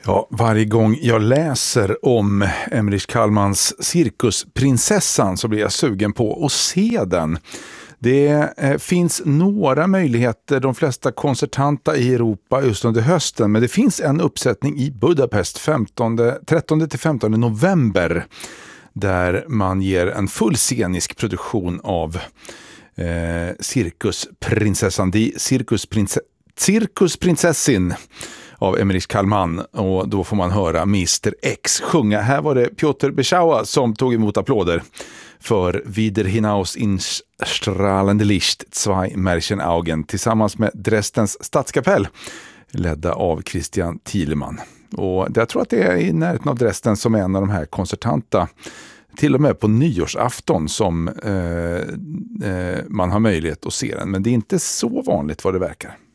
Ja, varje gång jag läser om Emmerich Kallmans Cirkusprinsessan så blir jag sugen på att se den. Det finns några möjligheter, de flesta konsertanta i Europa just under hösten, men det finns en uppsättning i Budapest 13-15 november där man ger en full scenisk produktion av Cirkusprinsessan, Cirkusprinsessin av Emmerich Kallman, und då får man höra Mr. X sjunga. Här var det Piotr Beczała som tog emot applåder för Wieder hinaus in strahlende Licht, zwei Märchenaugen tillsammans med Dresdens stadskapell ledda av Christian Thielemann. Och jag tror att det är i närheten av Dresden som är en av de här konsertanta, till och med på nyårsafton som man har möjlighet att se den, men det är inte så vanligt vad det verkar.